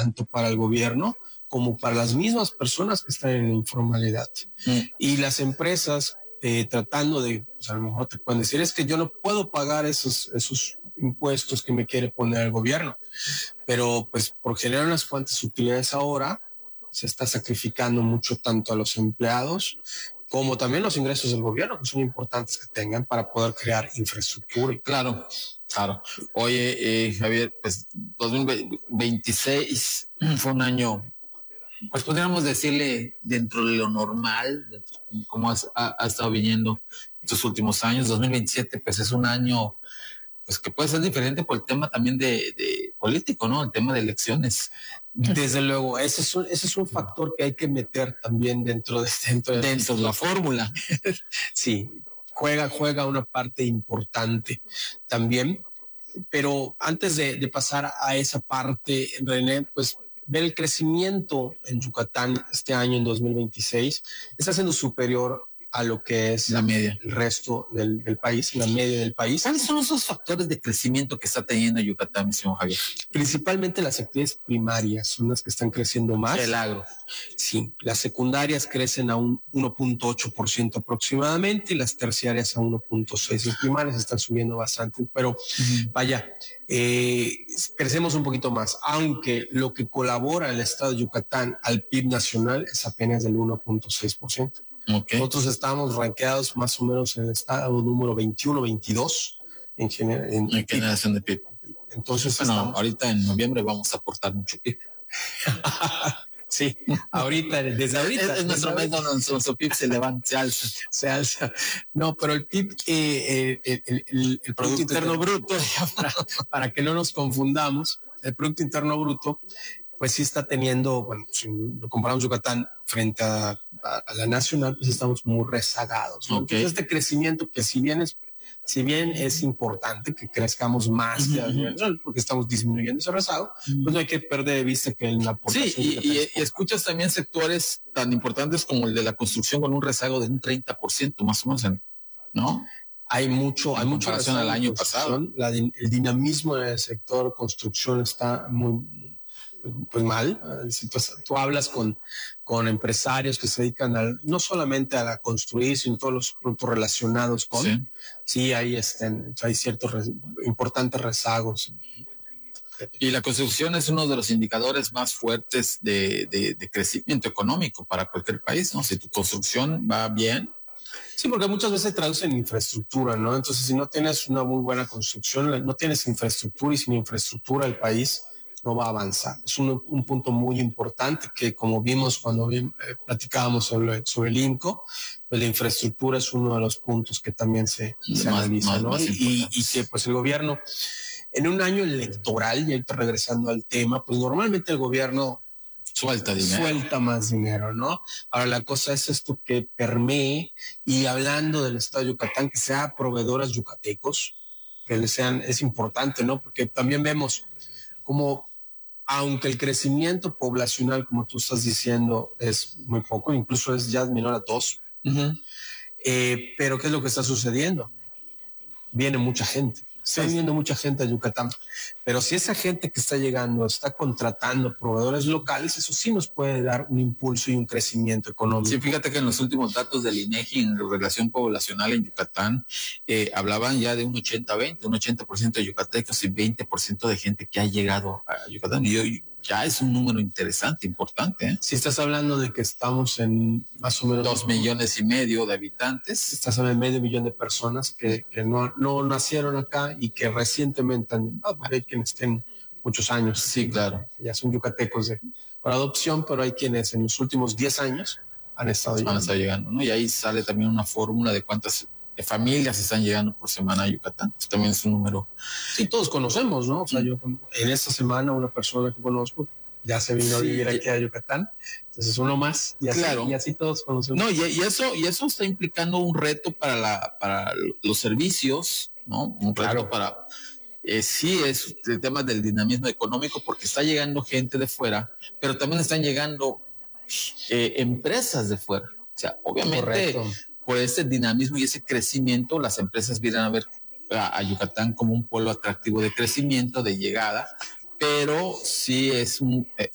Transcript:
tanto para el gobierno como para las mismas personas que están en la informalidad. Y las empresas tratando de, pues a lo mejor te pueden decir, es que yo no puedo pagar esos impuestos que me quiere poner el gobierno, pero pues por generar unas cuantas utilidades ahora se está sacrificando mucho tanto a los empleados como también los ingresos del gobierno, que son importantes que tengan para poder crear infraestructura. Claro. Oye, Javier, pues 2026 fue un año, pues podríamos decirle dentro de lo normal, como ha estado viniendo estos últimos años. 2027 pues es un año pues que puede ser diferente por el tema también de político, ¿no? El tema de elecciones. Desde luego, ese es un factor que hay que meter también dentro de la fórmula. Sí, juega una parte importante también. Pero antes de pasar a esa parte, René, pues ver el crecimiento en Yucatán este año, en 2026, está siendo superior a lo que es la media, el resto del país, la media del país. ¿Cuáles son esos factores de crecimiento que está teniendo Yucatán, mi señor Javier? Principalmente las actividades primarias son las que están creciendo más. El agro. Sí, las secundarias crecen a un 1.8% aproximadamente y las terciarias a 1.6%. Las primarias están subiendo bastante, pero vaya, crecemos un poquito más, aunque lo que colabora el estado de Yucatán al PIB nacional es apenas del 1.6%. Okay. Nosotros estamos rankeados más o menos en el estado número 21, 22 en generación de PIB. Entonces, bueno, ahorita en noviembre vamos a aportar mucho PIB. Sí, desde ahorita. Es nuestro mes, nuestro PIB se levanta, se alza. No, pero el PIB, el Producto Interno Bruto, para que no nos confundamos, el Producto Interno Bruto, pues sí está teniendo, bueno, si lo comparamos Yucatán frente a la nacional, pues estamos muy rezagados, ¿no? Okay. Entonces, este crecimiento que si bien es importante que crezcamos más que porque estamos disminuyendo ese rezago, pues no hay que perder de vista que en la aportación... Sí, y escuchas también sectores tan importantes como el de la construcción con un rezago de un 30% más o menos, ¿no? Hay mucho rezago al año pasado. El dinamismo en el sector construcción está muy pues mal. Si tú hablas con empresarios que se dedican no solamente a la construir, sino todos los productos relacionados con, sí hay ciertos importantes rezagos. Y la construcción es uno de los indicadores más fuertes de crecimiento económico para cualquier país, ¿no? Si tu construcción va bien. Sí, porque muchas veces se traduce en infraestructura, ¿no? Entonces, si no tienes una muy buena construcción, no tienes infraestructura, y sin infraestructura el país no va a avanzar. Es un punto muy importante que, como vimos cuando platicábamos sobre el INCO, pues la infraestructura es uno de los puntos que también se analiza, ¿no? Y que pues el gobierno, en un año electoral, y ahorita regresando al tema, pues normalmente el gobierno suelta más dinero, ¿no? Ahora la cosa es esto que permee, y hablando del estado de Yucatán, que sea proveedoras yucatecos, que es importante, ¿no? Porque también vemos como, aunque el crecimiento poblacional, como tú estás diciendo, es muy poco, incluso ya es menor a 2, pero ¿qué es lo que está sucediendo? Viene mucha gente. Está viniendo mucha gente a Yucatán, pero si esa gente que está llegando está contratando proveedores locales, eso sí nos puede dar un impulso y un crecimiento económico. Sí, fíjate que en los últimos datos del INEGI en relación poblacional en Yucatán hablaban ya de un 80-20, un 80% de yucatecos y 20% de gente que ha llegado a Yucatán. Y ya es un número interesante, importante, ¿eh? Si estás hablando de que estamos en más o menos 2,5 millones de habitantes. Estás hablando de 500,000 de personas que no nacieron acá y que recientemente hay quienes tienen muchos años. Sí, claro. Ya son yucatecos por adopción, pero hay quienes en los últimos 10 años han estado llegando, ¿no? Y ahí sale también una fórmula de cuántas familias están llegando por semana a Yucatán. Eso también es un número. Sí, todos conocemos, ¿no? O sea, yo en esta semana una persona que conozco ya se vino a vivir aquí a Yucatán, entonces uno más, y así, claro. Y así todos conocemos. No, y eso está implicando un reto para los servicios, ¿no? Un reto para... sí, es el tema del dinamismo económico, porque está llegando gente de fuera, pero también están llegando empresas de fuera. O sea, obviamente, por ese dinamismo y ese crecimiento, las empresas vienen a ver a Yucatán como un polo atractivo de crecimiento, de llegada, pero sí es